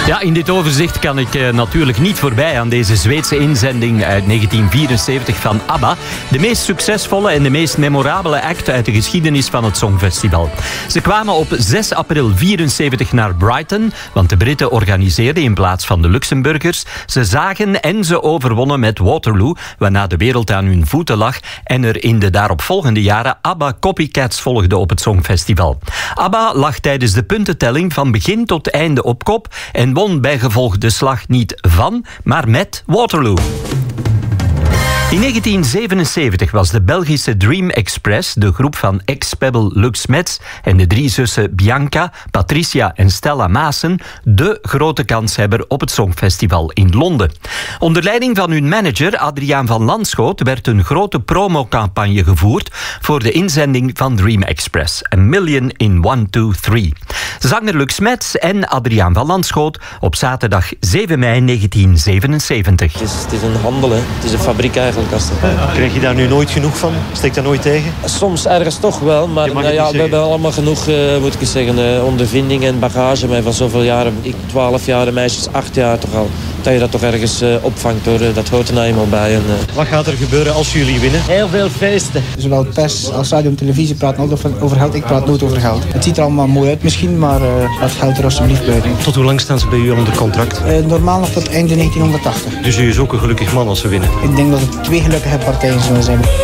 Ja, in dit overzicht kan ik natuurlijk niet voorbij aan deze Zweedse inzending uit 1974 van ABBA. De meest succesvolle en de meest memorabele act uit de geschiedenis van het Songfestival. Ze kwamen op 6 april 74 naar Brighton, want de Britten organiseerden in plaats van de Luxemburgers. Ze zagen en ze overwonnen met Waterloo, waarna de wereld aan hun voeten lag en er in de daaropvolgende jaren ABBA-copycats volgden op het Songfestival. ABBA lag tijdens de puntentelling van begin tot einde op kop en won bijgevolg de slag niet van, maar met Waterloo. In 1977 was de Belgische Dream Express, de groep van ex-Pebble Luc Smets en de 3 zussen Bianca, Patricia en Stella Maassen, de grote kanshebber op het Songfestival in Londen. Onder leiding van hun manager Adriaan van Lanschot werd een grote promocampagne gevoerd voor de inzending van Dream Express. A Million in 1, 2, 3. Zanger Luc Smets en Adriaan van Lanschot op zaterdag 7 mei 1977. Het is een handel, hè. Het is een fabriek eigenlijk. Krijg je daar nu nooit genoeg van? Steekt daar nooit tegen? Soms ergens toch wel, maar we hebben allemaal genoeg moet ik zeggen, ondervinding en bagage. Maar van zoveel jaren, 12 jaar, de meisjes 8 jaar toch al, dat je dat toch ergens opvangt hoor. Dat hoort er nou eenmaal bij. Wat gaat er gebeuren als jullie winnen? Heel veel feesten. Zowel pers als radio en televisie praten altijd over geld. Ik praat nooit over geld. Het ziet er allemaal mooi uit misschien, maar laat geld er alsjeblieft buiten. Tot hoe lang staan ze bij u onder contract? Normaal nog tot einde 1980. Dus u is ook een gelukkig man als ze winnen? Ik denk dat het 2 gelukkige partijen zullen zijn.